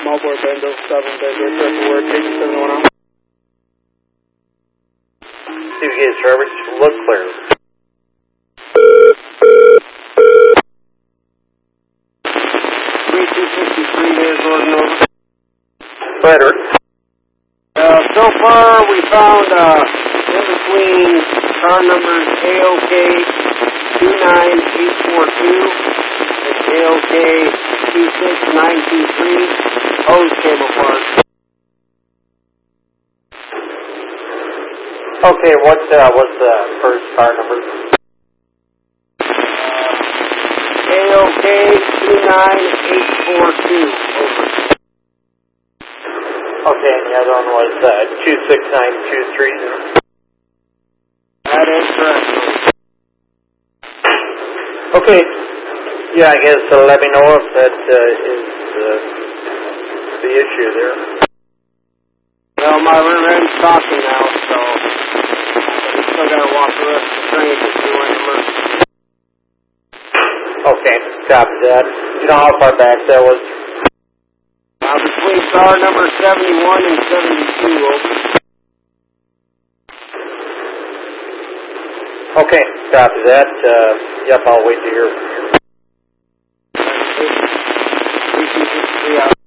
Marlboro Bendo 7, Desert, Word, Station 710. See if you get service, look clear. Frederick. So far, we found in between car numbers AOK 29842 and AOK 26923, hose came apart. Okay, what's the first car number? AOK 29842, over. Okay, and the other one was 26923. That is correct. Okay, yeah, I guess let me know if that is the issue there. Well, my rear end's talking now, so I still got to walk the rest of the train to do an emergency. Okay, copy that. You know how far back that was? Between car number 71 and 72, over. Okay, copy that. Yep, I'll wait to hear from you. 323 out.